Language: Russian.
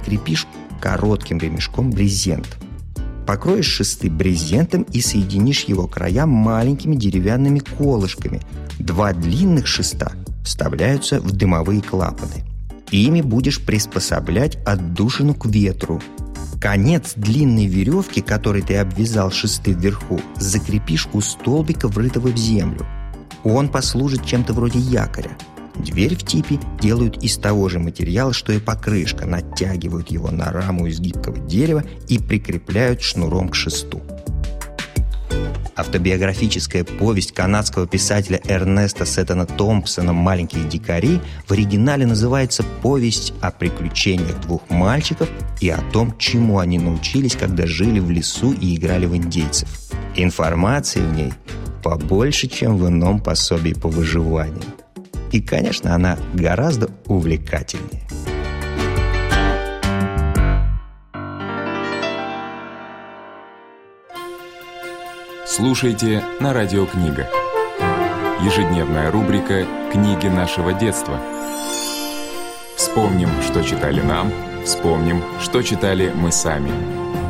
крепишь коротким ремешком брезент. Покроешь шесты брезентом и соединишь его края маленькими деревянными колышками. 2 длинных шеста вставляются в дымовые клапаны. Ими будешь приспособлять отдушину к ветру. Конец длинной веревки, которой ты обвязал шесты вверху, закрепишь у столбика, врытого в землю. Он послужит чем-то вроде якоря. Дверь в типе делают из того же материала, что и покрышка, натягивают его на раму из гибкого дерева и прикрепляют шнуром к шесту. Автобиографическая повесть канадского писателя Эрнеста Сеттона Томпсона «Маленькие дикари» в оригинале называется «Повесть о приключениях 2 мальчиков и о том, чему они научились, когда жили в лесу и играли в индейцев». Информации в ней побольше, чем в ином пособии по выживанию. И, конечно, она гораздо увлекательнее. Слушайте на Радио Книга. Ежедневная рубрика «Книги нашего детства». Вспомним, что читали нам, вспомним, что читали мы сами.